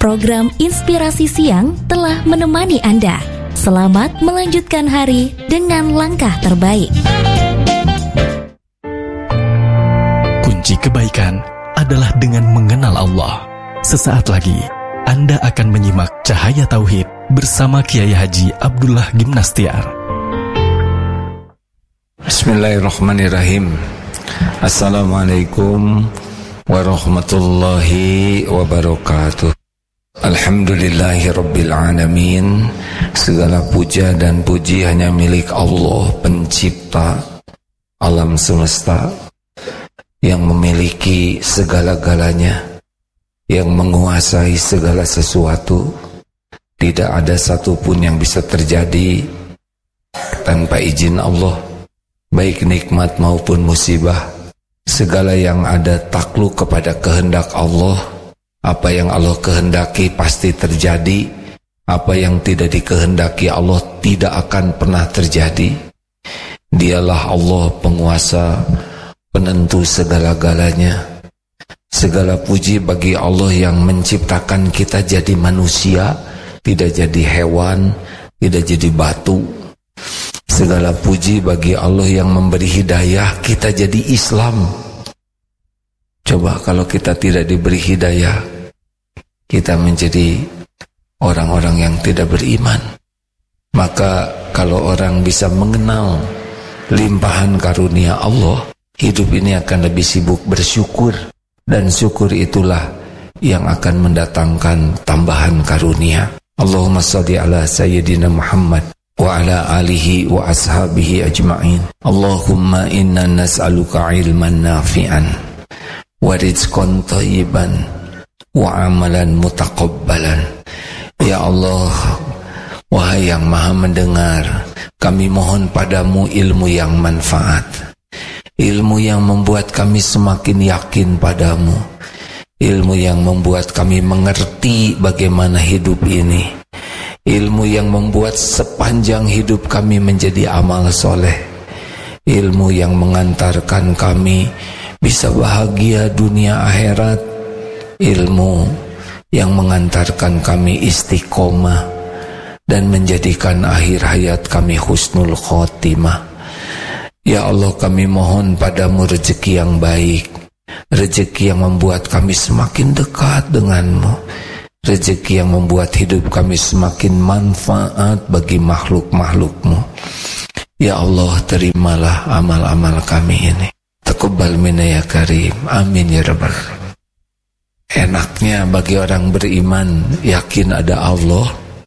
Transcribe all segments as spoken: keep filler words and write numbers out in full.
program Inspirasi Siang telah menemani Anda. Selamat melanjutkan hari dengan langkah terbaik. Kunci kebaikan adalah dengan mengenal Allah. Sesaat lagi, Anda akan menyimak Cahaya Tauhid bersama Kiai Haji Abdullah Gimnastiar. Bismillahirrahmanirrahim. Assalamualaikum warahmatullahi wabarakatuh. Alhamdulillahirabbil alamin. Segala puja dan puji hanya milik Allah, pencipta alam semesta, yang memiliki segala-galanya, yang menguasai segala sesuatu. Tidak ada satupun yang bisa terjadi tanpa izin Allah, baik nikmat maupun musibah. Segala yang ada takluk kepada kehendak Allah. Apa yang Allah kehendaki pasti terjadi. Apa yang tidak dikehendaki Allah tidak akan pernah terjadi. Dialah Allah penguasa, penentu segala-galanya. Segala puji bagi Allah yang menciptakan kita jadi manusia, tidak jadi hewan, tidak jadi batu. Segala puji bagi Allah yang memberi hidayah kita jadi Islam. Coba kalau kita tidak diberi hidayah, kita menjadi orang-orang yang tidak beriman. Maka kalau orang bisa mengenal limpahan karunia Allah, hidup ini akan lebih sibuk bersyukur. Dan syukur itulah yang akan mendatangkan tambahan karunia. Allahumma shalli ala Sayyidina Muhammad wa ala alihi wa ashabihi ajma'in. Allahumma inna nas'aluka ilman nafi'an wa rizqan thayyiban wa amalan mutaqabbalan. Ya Allah, wahai yang maha mendengar, kami mohon padamu ilmu yang manfaat, ilmu yang membuat kami semakin yakin padamu, ilmu yang membuat kami mengerti bagaimana hidup ini, ilmu yang membuat sepanjang hidup kami menjadi amal soleh, ilmu yang mengantarkan kami bisa bahagia dunia akhirat, ilmu yang mengantarkan kami istiqomah dan menjadikan akhir hayat kami husnul khotimah. Ya Allah, kami mohon padamu rezeki yang baik, rezeki yang membuat kami semakin dekat denganmu, rezeki yang membuat hidup kami semakin manfaat bagi makhluk-makhlukmu. Ya Allah, terimalah amal-amal kami ini. Taqabbal minna ya karim. Amin ya rabbal alamin. Enaknya bagi orang beriman yakin ada Allah,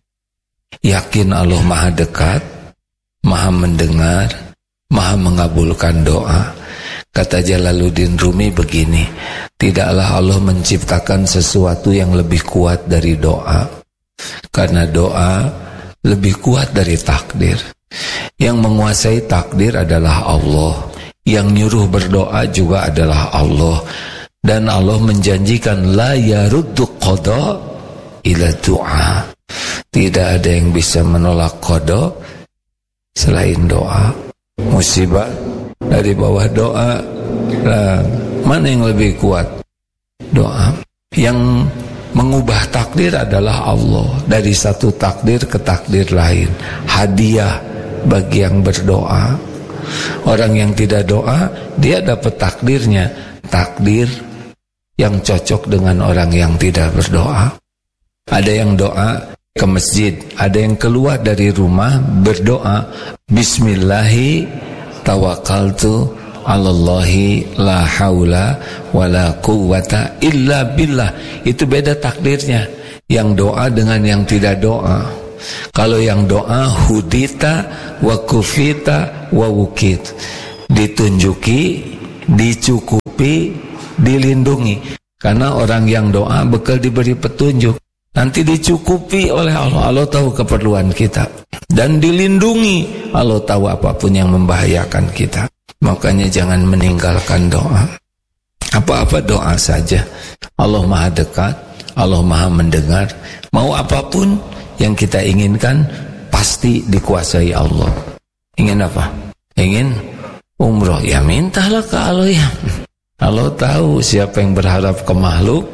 yakin Allah maha dekat, maha mendengar, maha mengabulkan doa. Kata Jalaluddin Rumi begini, tidaklah Allah menciptakan sesuatu yang lebih kuat dari doa, karena doa lebih kuat dari takdir. Yang menguasai takdir adalah Allah, yang nyuruh berdoa juga adalah Allah. Dan Allah menjanjikan la yaruddu qada ila du'a. Tidak ada yang bisa menolak qada selain doa. Musibah dari bawah doa. Nah, mana yang lebih kuat? Doa. Yang mengubah takdir adalah Allah. Dari satu takdir ke takdir lain. Hadiah bagi yang berdoa. Orang yang tidak doa, dia dapat takdirnya, takdir yang cocok dengan orang yang tidak berdoa. Ada yang doa ke masjid, ada yang keluar dari rumah berdoa, Bismillahi tawakkaltu alallahi la haula wala quwwata illa billah. Itu beda takdirnya, yang doa dengan yang tidak doa. Kalau yang doa hudita wa kufita wa wukit, ditunjuki, dicukupi, dilindungi. Karena orang yang doa bekal diberi petunjuk, nanti dicukupi oleh Allah. Allah tahu keperluan kita, dan dilindungi. Allah tahu apapun yang membahayakan kita. Makanya jangan meninggalkan doa. Apa-apa doa saja. Allah maha dekat, Allah maha mendengar. Mau apapun yang kita inginkan pasti dikuasai Allah. Ingin apa? Ingin umroh, ya mintalah ke Allah ya. Allah tahu siapa yang berharap ke makhluk,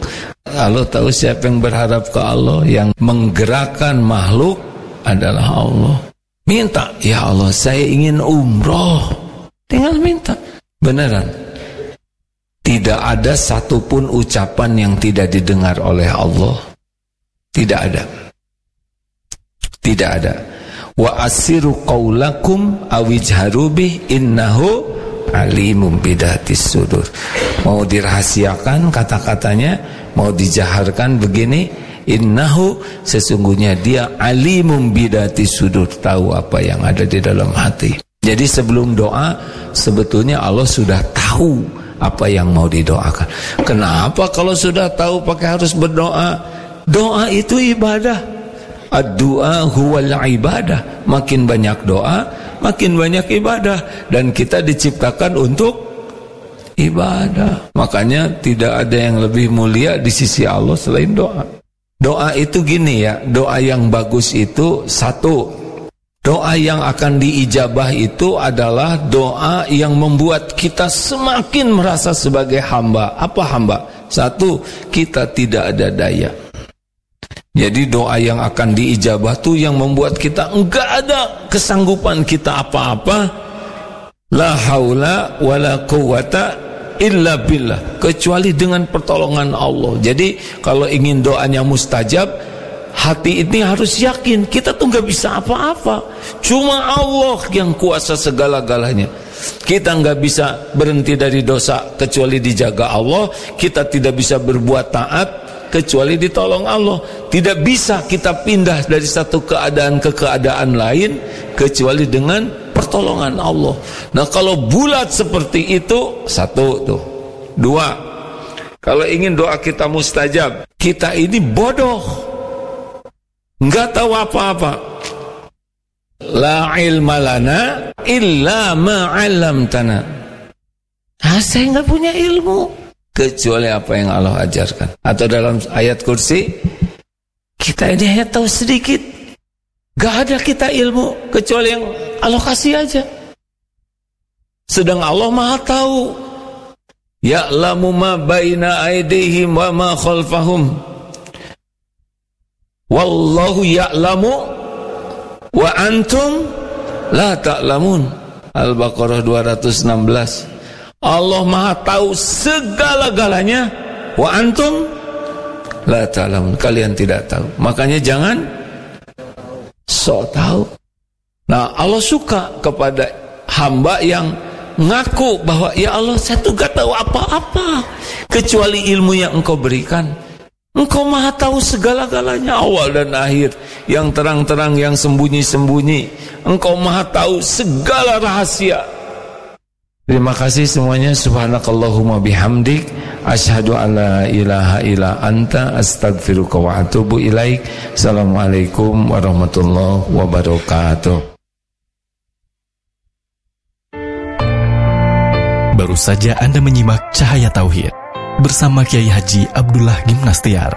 Allah tahu siapa yang berharap ke Allah. Yang menggerakkan makhluk adalah Allah. Minta, ya Allah saya ingin umroh. Tinggal minta. Beneran. Tidak ada satupun ucapan yang tidak didengar oleh Allah. Tidak ada. Tidak ada. Wa asiru qaulakum awijharu bih innahu alimum bidatis sudur. Mau dirahasiakan kata-katanya, mau dijaharkan begini, innahu sesungguhnya dia alimum bidatis sudur, tahu apa yang ada di dalam hati. Jadi sebelum doa sebetulnya Allah sudah tahu apa yang mau didoakan. Kenapa kalau sudah tahu pakai harus berdoa? Doa itu ibadah. Ad-du'a huwal ibadah. Makin banyak doa, makin banyak ibadah. Dan kita diciptakan untuk ibadah. Makanya tidak ada yang lebih mulia di sisi Allah selain doa. Doa itu gini ya, doa yang bagus itu satu, doa yang akan diijabah itu adalah doa yang membuat kita semakin merasa sebagai hamba. Apa hamba? Satu, kita tidak ada daya. Jadi doa yang akan diijabah itu yang membuat kita enggak ada kesanggupan kita apa-apa. La haula wala quwata illa billah, kecuali dengan pertolongan Allah. Jadi kalau ingin doanya mustajab, hati ini harus yakin kita tuh enggak bisa apa-apa. Cuma Allah yang kuasa segala-galanya. Kita enggak bisa berhenti dari dosa kecuali dijaga Allah. Kita tidak bisa berbuat taat kecuali ditolong Allah. Tidak bisa kita pindah dari satu keadaan ke keadaan lain kecuali dengan pertolongan Allah. Nah kalau bulat seperti itu, satu tuh. Dua, kalau ingin doa kita mustajab, kita ini bodoh, nggak tahu apa-apa. La ilma lana illa ma 'allamtana. Ah, saya nggak punya ilmu kecuali apa yang Allah ajarkan. Atau dalam ayat kursi, kita ini hanya tahu sedikit. Gak ada kita ilmu kecuali yang Allah kasih aja. Sedang Allah Maha tahu. Ya'lamu ma baina aydihim wa ma khalfahum. Wallahu ya'lamu wa antum la ta'lamun. Al-Baqarah dua ratus enam belas. Allah Maha tahu segala-galanya, wa antum la ta'lamun, kalian tidak tahu. Makanya jangan sok tahu. Nah, Allah suka kepada hamba yang ngaku bahwa ya Allah saya tuh gak tahu apa-apa kecuali ilmu yang Engkau berikan. Engkau Maha tahu segala-galanya, awal dan akhir, yang terang-terang, yang sembunyi-sembunyi. Engkau Maha tahu segala rahasia. Terima kasih semuanya. Subhanakallahumma bihamdik, asyhadu an la ilaha illa anta, astaghfiruka wa atubu ilaik. Assalamualaikum warahmatullahi wabarakatuh. Baru saja Anda menyimak Cahaya Tauhid bersama Kiai Haji Abdullah Gimnastiar.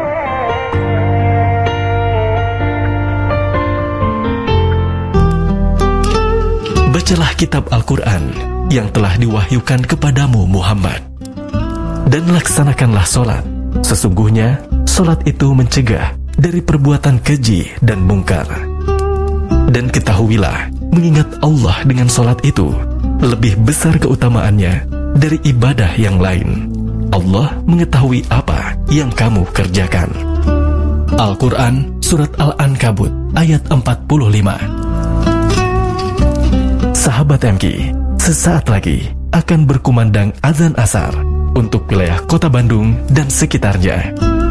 Bacalah kitab Al-Quran yang telah diwahyukan kepadamu Muhammad, dan laksanakanlah solat. Sesungguhnya solat itu mencegah dari perbuatan keji dan mungkar. Dan ketahuilah, mengingat Allah dengan solat itu lebih besar keutamaannya dari ibadah yang lain. Allah mengetahui apa yang kamu kerjakan. Al-Quran Surat Al-Ankabut ayat empat puluh lima. Sahabat M K, sesaat lagi akan berkumandang azan asar untuk wilayah Kota Bandung dan sekitarnya.